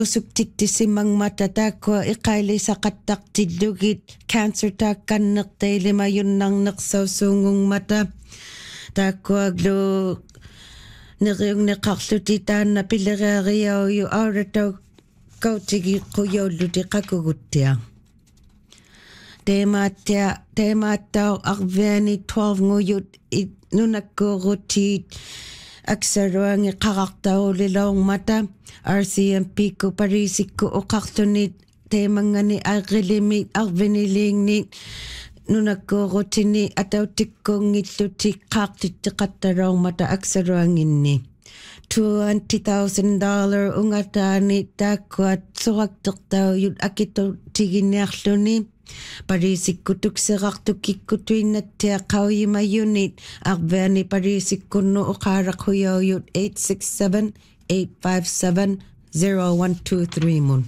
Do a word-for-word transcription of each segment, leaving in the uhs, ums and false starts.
Suktiktisimang matatakwa iqaili saqattaqtillugit cancer taakkanneqtailima yunnarneqsausuungung mata taakkuaglu neriungneqarluti taanna pillereariauyu auratau kautigi quyulluti qakuguttia teemaattia teemaattau arviani twelve nguyut nunakkuurutit aksaruangi qarartaulilormata R C M P ku parisikku uqarlunit teemangani aqilimi arviniliingni nunakkuurutini atautikkuungilluti qaartitteqattalormata aksaruanginni twenty thousand dollars ungataani taakkuat suraktertauyut akitutiginniarluni parisikku tukserartukikkutuinnattia qauyimayunit arviani parisikkunnu uqaaraqhuyauyut eight six seven eight five seven zero one two three mun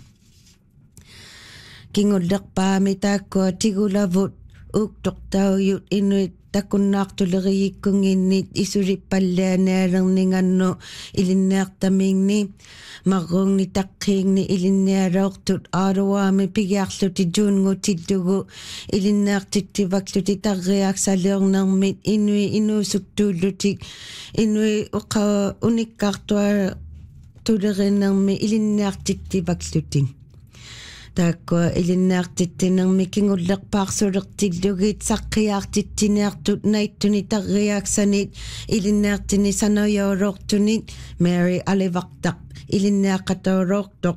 kingullerpaami taakkua tigulavut uuktortauyut inuit takunnaartuleriyikkunginnit isurippallaanaalerningannu ilinniartamingni marrungni taqqiingni ilinnialaortut aaruaami pigiarluti juungutittugu ilinniartittivakluti tarriaaksaliornermit inui inuusuktuullutik inui uqa unikkaartua tulerinnermi ilinniartittivaklutik taakua ilinniartittinermi kingullerpaarsulertillugit saqqiaartittiniartut naittuni tarriaaksanit ilinniartini sanoyoorortunit Mary alivartaq ilinniaqqataulortoq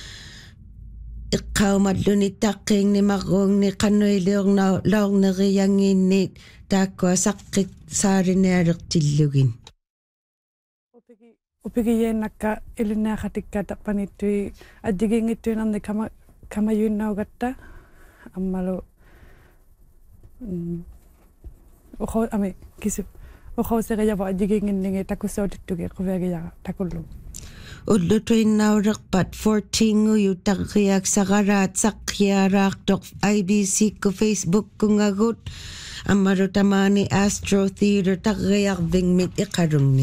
iqqaumalluni taqqiingni marruungni qannuiliornau laorneriyangiinnit taakkua saqqit saarinialertillugin upigiyeennakka ilinniaqatikka tappanittui adjigingittuinarni kama kamayuinnaugatta ammalu uqo ami kisu uqouseriyavu adjiginginningi takussautittugi quviagiyaqa takullu ullutuinnaureqpat fourteen nguyu tarriaaksaqaraat saqqiaraartoq I B C ku Facebook kungagut ammalu tamaani Astro Theatre tarriarvingmit iqarungni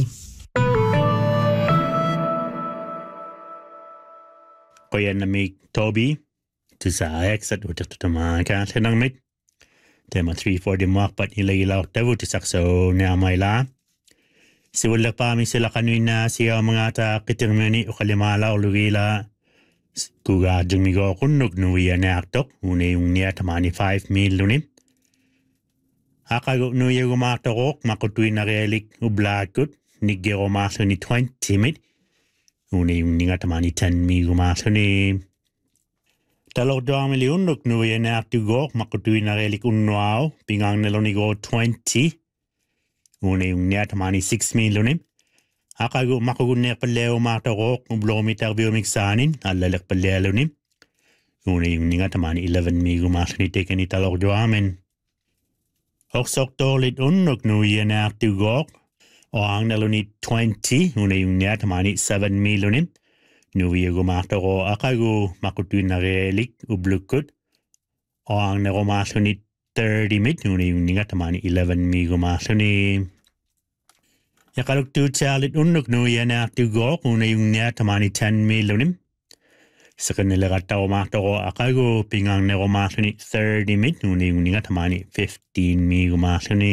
Qoyanamik Toby tusaak sat utatutama kaathenangmit tema three forty markpat ilaylaw tavu tisakso niamaila siwallaqpaami silaqanuina siya mangata qitirmani uqalimala ulugila kuga jingmigo qunnuk nuwiya naaqtoq une unnia tamani five milluni aqagu nuya gumaaqtoq maqutuina realik ublakut niggero maasluni twenty mit une unninga tamani ten migumasluni talordoamili unnuk nuwiya naaqtugok maqutuina realik unnuao pingangnelonigo twenty une unnia tamani six milluni aqagu maqugunne palleo maaqtoq ublomitar biomixanin allalek pallealuni une unninga tamani eleven migumasluni tekeni talordoamen oqsoktolit unnuk nuwiya naaqtugok oangneluni twenty une unnia tamani seven milluni nuwiya gumaaqtoqo aqagu maqutuinareelik ublukut oangnero thirty mit une unninga tamani eleven migumasluni yaqaluk tuutaalit unnuk nuwiya naaqtugok une unnia tamani ten milluni sakanelerattao maaqtoqo aqagu pingangnero thirty mit une unninga tamani fifteen migumasluni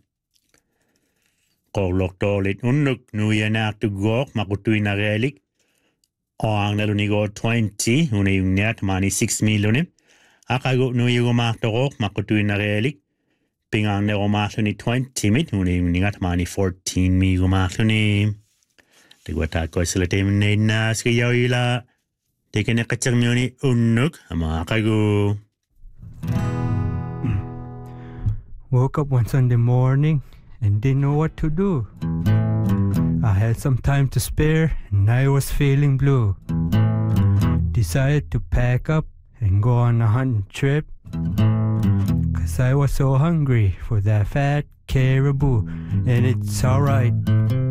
qorlortoolit unnuk nuwiya naaqtugok maqutuinareelik oangnelunigo twenty une unnia tamani six milluni aqagu nuyigumaaqtoqoq maqutuinareelik pingaarneromaarluni twenty mit une unninga tamani fourteen migumaarluni tiguataaqkoisalateminneina skiyauila tekeneqatsermiuni unnuk ama aqagu woke up one Sunday morning and didn't know what to do. I had some time to spare and I was feeling blue. Decided to pack up and go on a hunting trip, 'cause I was so hungry for that fat caribou. And it's alright,